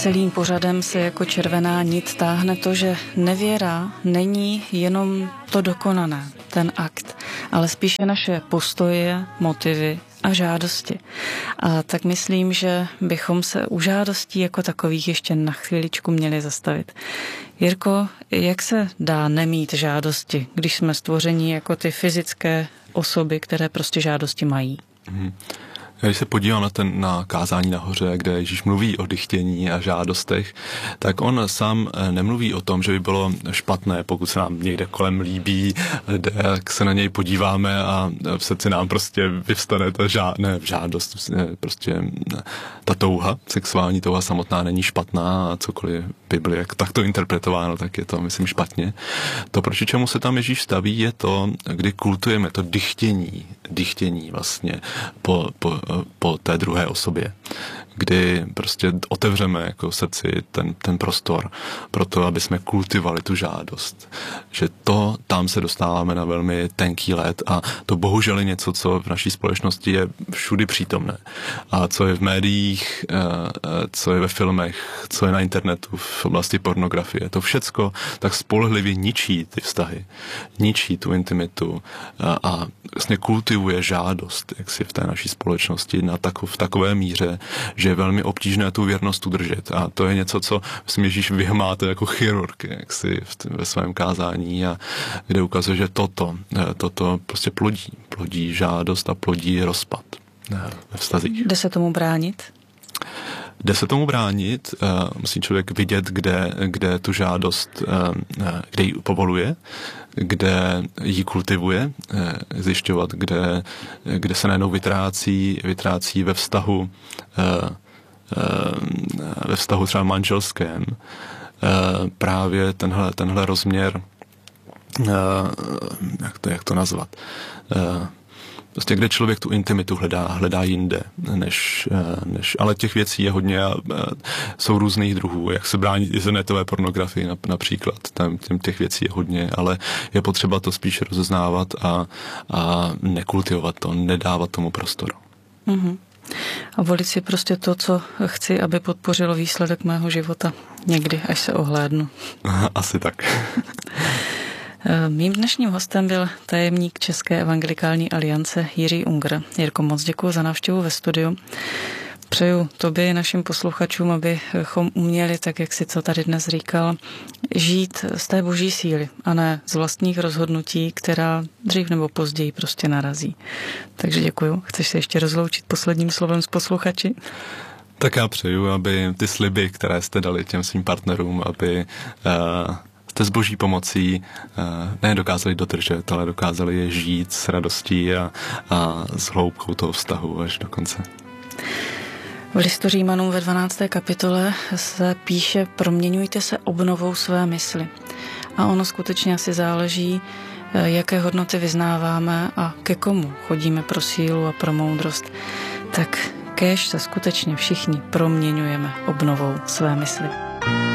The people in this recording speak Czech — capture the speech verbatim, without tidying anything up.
Celým pořadem se jako červená nit táhne to, že nevěra není jenom to dokonané, ten akt, ale spíše naše postoje, motivy a žádosti. A tak myslím, že bychom se u žádostí jako takových ještě na chviličku měli zastavit. Jirko, jak se dá nemít žádosti, když jsme stvoření jako ty fyzické osoby, které prostě žádosti mají? Hmm. Když se podívám na, ten, na kázání nahoře, kde Ježíš mluví o dychtění a žádostech, tak on sám nemluví o tom, že by bylo špatné, pokud se nám někde kolem líbí, jak se na něj podíváme a v srdci nám prostě vyvstane ta žá, ne, žádost, prostě ta touha, sexuální touha samotná není špatná a cokoliv Bibli, jak takto interpretováno, tak je to, myslím, špatně. To, proti čemu se tam Ježíš staví, je to, kdy kultujeme to dychtění, dychtění vlastně po, po po té druhé osobě, kdy prostě otevřeme jako srdci ten, ten prostor pro to, aby jsme kultivovali tu žádost. Že to, tam se dostáváme na velmi tenký led a to bohužel je něco, co v naší společnosti je všudy přítomné. A co je v médiích, co je ve filmech, co je na internetu v oblasti pornografie. To všecko tak spolehlivě ničí ty vztahy, ničí tu intimitu a, a vlastně kultivuje žádost, jak si v té naší společnosti na takov, v takové míře, že je velmi obtížné tu věrnost udržet. A to je něco, co myslím, Ježíš vyhmáte jako chirurg, jak si v, ve svém kázání, a kde ukazuje, že toto, toto prostě plodí. Plodí žádost a plodí rozpad ve vztazích. Jde se tomu bránit? Jde se tomu bránit, musí člověk vidět, kde, kde tu žádost, kde ji povoluje, kde ji kultivuje, zjišťovat, kde, kde se najednou vytrácí, vytrácí ve vztahu, ve vztahu třeba manželském, právě tenhle, tenhle rozměr, jak to, jak to nazvat, prostě kde člověk tu intimitu hledá, hledá jinde, než, než, ale těch věcí je hodně a jsou různých druhů, jak se bránit internetové pornografii například, tam, těch věcí je hodně, ale je potřeba to spíš rozeznávat a, a nekultivovat to, nedávat tomu prostor. Mm-hmm. A volit si prostě to, co chci, aby podpořilo výsledek mého života někdy, až se ohlédnu. Asi tak. Mým dnešním hostem byl tajemník České evangelikální aliance Jiří Unger. Jirko, moc děkuji za návštěvu ve studiu. Přeju tobě i našim posluchačům, abychom uměli, tak jak si to tady dnes říkal, žít z té boží síly a ne z vlastních rozhodnutí, která dřív nebo později prostě narazí. Takže děkuji. Chceš se ještě rozloučit posledním slovem s posluchači? Tak já přeju, aby ty sliby, které jste dali těm svým partnerům, aby uh... jste s boží pomocí ne dokázali dodržet, ale dokázali je žít s radostí a, a s hloubkou toho vztahu až do konce. V listu Římanům ve dvanácté kapitole se píše: proměňujte se obnovou své mysli. A ono skutečně asi záleží, jaké hodnoty vyznáváme a ke komu chodíme pro sílu a pro moudrost. Tak kéž se skutečně všichni proměňujeme obnovou své mysli.